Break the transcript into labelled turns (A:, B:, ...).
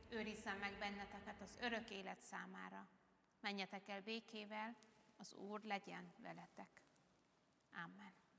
A: őrizzen meg benneteket az örök élet számára. Menjetek el békével, az Úr legyen veletek. Amen.